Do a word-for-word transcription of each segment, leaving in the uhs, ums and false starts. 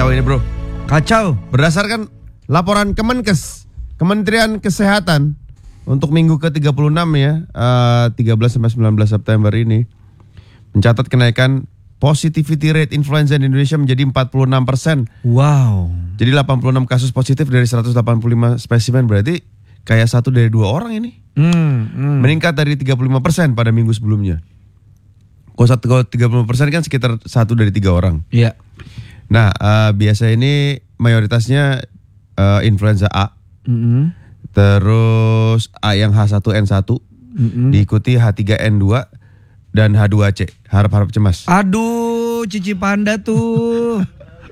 kacau ini bro. Kacau. Berdasarkan laporan Kemenkes, Kementerian Kesehatan untuk minggu ke tiga puluh enam ya, uh, tiga belas sampai sembilan belas September ini mencatat kenaikan positivity rate influenza di Indonesia menjadi empat puluh enam persen. Wow. Jadi delapan puluh enam kasus positif dari seratus delapan puluh lima spesimen, berarti kayak satu dari dua orang ini. Hmm, hmm. Meningkat dari tiga puluh lima persen pada minggu sebelumnya. Kalau tiga puluh persen kan sekitar satu dari tiga orang. Iya. Nah, uh, biasa ini mayoritasnya uh, influenza A. Mm-hmm. Terus A yang H satu N satu, Mm-hmm. diikuti H tiga N dua dan H dua C. Harap-harap cemas. Aduh, Cici Panda tuh.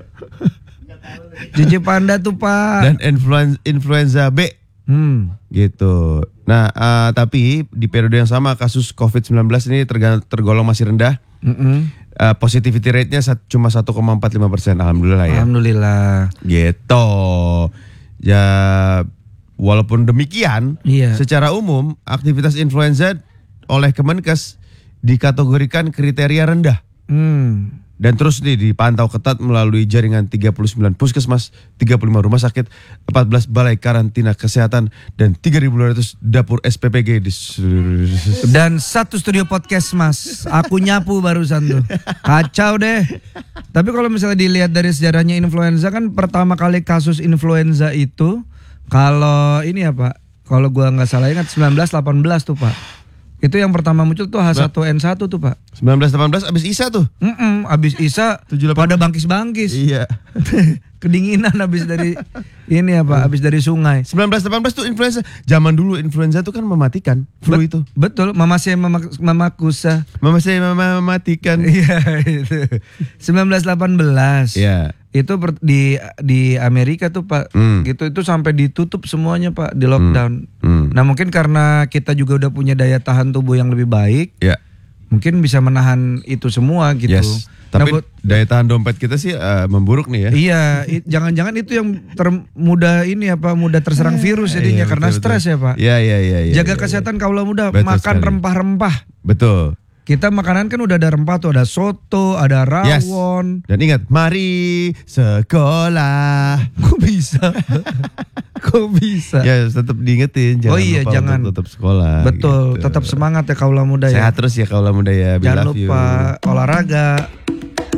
Cici Panda tuh, Pak. Dan influenza, influenza B. Hmm. Gitu. Nah, uh, tapi di periode yang sama kasus covid sembilan belas ini terga- tergolong masih rendah. Mm-hmm. Uh, positivity rate-nya sat- cuma satu koma empat lima persen. Alhamdulillah ya. Alhamdulillah. Gitu. Ya, walaupun demikian, Iya. secara umum aktivitas influenza oleh Kemenkes dikategorikan kriteria rendah. Hmm. Dan terus nih dipantau ketat melalui jaringan tiga puluh sembilan puskesmas, tiga puluh lima rumah sakit, empat belas balai karantina kesehatan, dan tiga ribu dua ratus dapur S P P G di seluruh. Dan satu studio podcast, Mas. Aku nyapu barusan tuh. Kacau deh. Tapi kalau misalnya dilihat dari sejarahnya influenza, kan pertama kali kasus influenza itu, kalau ini ya Pak, kalau gua nggak salah ingat sembilan belas delapan belas tuh Pak. Itu yang pertama muncul tuh H satu N satu tuh Pak. sembilan belas delapan belas abis Isa tuh. Mm-mm, abis Isa pada bangkis-bangkis. Iya. Kedinginan abis dari ini apa? Abis dari sungai. sembilan belas delapan belas tuh influenza. Zaman dulu influenza tuh kan mematikan. Flu Bet- itu. Betul, Mama saya Mama, Mama Kusa. Mama saya mama mematikan. Iya itu. sembilan belas delapan belas. Iya. Itu per, di di Amerika tuh Pak, Hmm. gitu itu sampai ditutup semuanya Pak, di lockdown. Hmm. Nah mungkin karena kita juga udah punya daya tahan tubuh yang lebih baik, Ya. mungkin bisa menahan itu semua gitu. Yes. Tapi Nah, buat- daya tahan dompet kita sih uh, memburuk nih ya. iya, i- jangan-jangan itu yang ter, mudah ini apa mudah terserang virus jadinya Iya, karena betul, stres betul. ya Pak. Iya iya iya. iya, Jaga iya, kesehatan kaula muda, Betul makan sekali. rempah-rempah. Betul. Kita makanan kan udah ada rempah tuh, ada soto, ada Yes. rawon. Dan ingat, mari sekolah. Kok bisa? Kok bisa? Ya tetap diingetin, jangan Oh iya, lupa jangan. untuk tetap sekolah. Betul, gitu. tetap semangat ya kaula muda ya. Sehat terus ya kaulah muda ya. We Jangan love you. lupa olahraga.